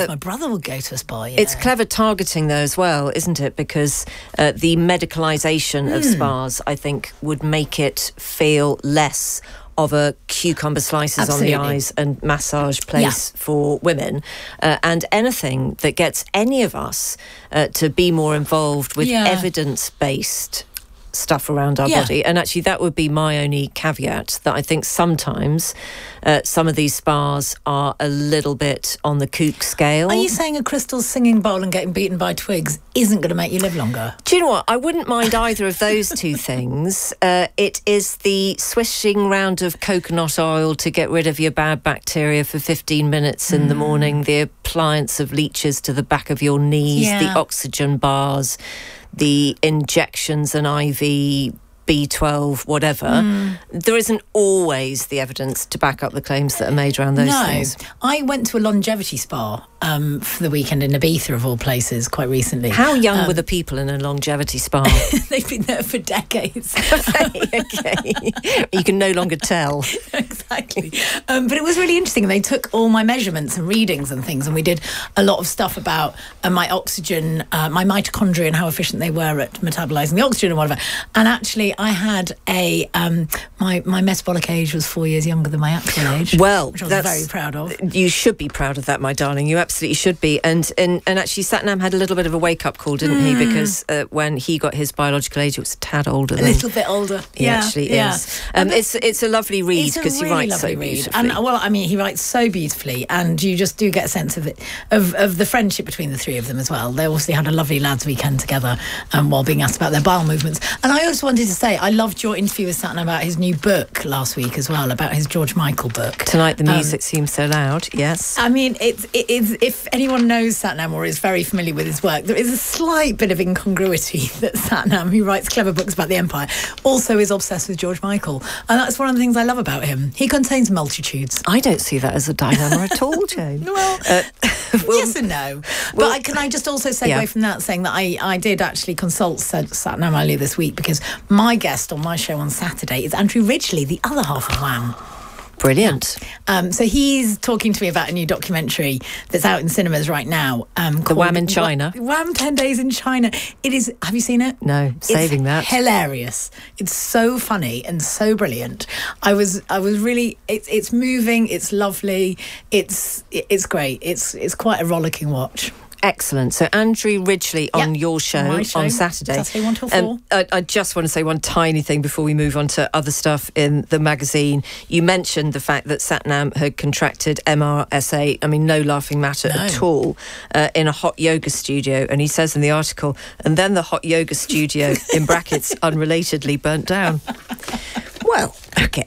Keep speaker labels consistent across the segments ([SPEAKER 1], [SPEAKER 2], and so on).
[SPEAKER 1] if my brother would go to a spa.
[SPEAKER 2] It's clever targeting though as well, isn't it? Because the medicalisation of spas, I think, would make it feel less of a cucumber slices on the eyes and massage place for women, and anything that gets any of us to be more involved with evidence-based stuff around our body. And actually that would be my only caveat, that I think sometimes some of these spas are a little bit on the kook scale.
[SPEAKER 1] Are you saying a crystal singing bowl and getting beaten by twigs isn't going to make you live longer?
[SPEAKER 2] Do you know what? I wouldn't mind either of those two things. It is the swishing round of coconut oil to get rid of your bad bacteria for 15 minutes in the morning, the appliance of leeches to the back of your knees, the oxygen bars, the injections and IV B12, whatever. There isn't always the evidence to back up the claims that are made around those things.
[SPEAKER 1] I went to a longevity spa for the weekend in Ibiza, of all places, quite recently.
[SPEAKER 2] How young were the people in a longevity spa?
[SPEAKER 1] They've been there for decades.
[SPEAKER 2] Okay. You can no longer tell.
[SPEAKER 1] Exactly. But it was really interesting. They took all my measurements and readings and things, and we did a lot of stuff about my oxygen, my mitochondria and how efficient they were at metabolising the oxygen and whatever. And actually, I had my metabolic age was 4 years younger than my actual age.
[SPEAKER 2] Well,
[SPEAKER 1] which I was very proud of.
[SPEAKER 2] You should be proud of that, my darling. You absolutely should be. And actually, Satnam had a little bit of a wake-up call, didn't he? Because when he got his biological age, it was a tad older.
[SPEAKER 1] A little bit older.
[SPEAKER 2] He actually is. It's a lovely read because he writes so beautifully.
[SPEAKER 1] And well, I mean, he writes so beautifully, and you just do get a sense of it, of the friendship between the three of them as well. They obviously had a lovely lads' weekend together while being asked about their bowel movements. And I also wanted to say, I loved your interview with Satnam about his new book last week as well, about his George Michael book.
[SPEAKER 2] Tonight the Music Seems So Loud, yes.
[SPEAKER 1] I mean, it's if anyone knows Satnam or is very familiar with his work, there is a slight bit of incongruity that Satnam, who writes clever books about the Empire, also is obsessed with George Michael. And that's one of the things I love about him. He contains multitudes.
[SPEAKER 2] I don't see that as a dilemma at all, Jane.
[SPEAKER 1] Well, yes and no. But can I just also segue from that, saying that I did actually consult Satnam earlier this week, because my guest on my show on Saturday is Andrew Ridgeley, the other half of Wham.
[SPEAKER 2] Brilliant.
[SPEAKER 1] So he's talking to me about a new documentary that's out in cinemas right now.
[SPEAKER 2] The Wham in China.
[SPEAKER 1] Wham 10 Days in China. It is. Have you seen it?
[SPEAKER 2] No, saving that.
[SPEAKER 1] Hilarious. It's so funny and so brilliant. I was really. It's moving. It's lovely. It's great. It's quite a rollicking watch.
[SPEAKER 2] Excellent. So Andrew Ridgeley on your show on Saturday.
[SPEAKER 1] Saturday 1 till 4.
[SPEAKER 2] I just want to say one tiny thing before we move on to other stuff in the magazine. You mentioned the fact that Satnam had contracted MRSA. I mean, no laughing matter at all, in a hot yoga studio. And he says in the article, and then the hot yoga studio, in brackets, unrelatedly burnt down. Well, okay.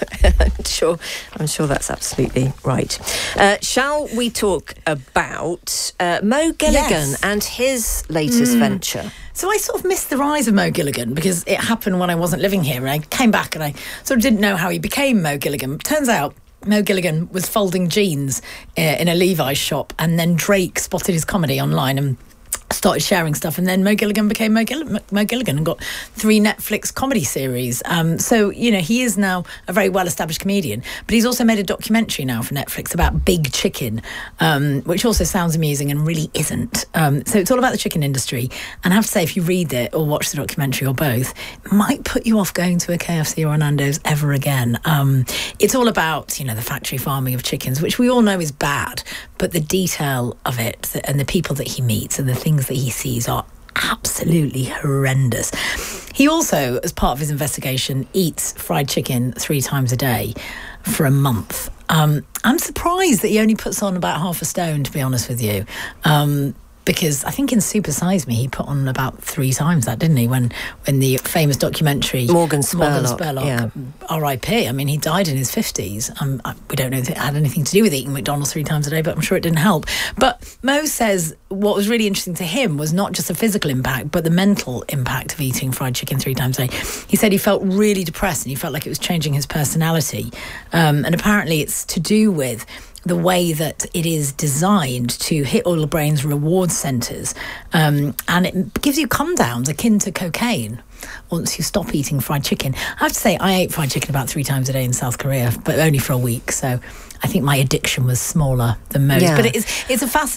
[SPEAKER 2] I'm sure that's absolutely right. Shall we talk about Mo Gilligan and his latest venture?
[SPEAKER 1] So I sort of missed the rise of Mo Gilligan because it happened when I wasn't living here, and I came back and I sort of didn't know how he became Mo Gilligan. Turns out Mo Gilligan was folding jeans in a Levi's shop, and then Drake spotted his comedy online and started sharing stuff, and then Mo Gilligan became Mo Gilligan and got 3 Netflix comedy series. So, you know, he is now a very well-established comedian, but he's also made a documentary now for Netflix about Big Chicken, which also sounds amusing and really isn't. So it's all about the chicken industry, and I have to say, if you read it or watch the documentary or both, it might put you off going to a KFC or a Nando's ever again. It's all about, you know, the factory farming of chickens, which we all know is bad, but the detail of it and the people that he meets and the things that he sees are absolutely horrendous. He also, as part of his investigation, eats fried chicken 3 times a day for a month. I'm surprised that he only puts on about half a stone, to be honest with you. Because I think in Super Size Me he put on about 3 times that, didn't he? When the famous documentary
[SPEAKER 2] Morgan Spurlock,
[SPEAKER 1] R.I.P. I mean, he died in his 50s. We don't know if it had anything to do with eating McDonald's 3 times a day, but I'm sure it didn't help. But Mo says what was really interesting to him was not just the physical impact, but the mental impact of eating fried chicken 3 times a day. He said he felt really depressed and he felt like it was changing his personality. And apparently it's to do with the way that it is designed to hit all the brain's reward centres, and it gives you come downs akin to cocaine once you stop eating fried chicken. I have to say, I ate fried chicken about 3 times a day in South Korea, but only for a week, so I think my addiction was smaller than most. But it's a fascinating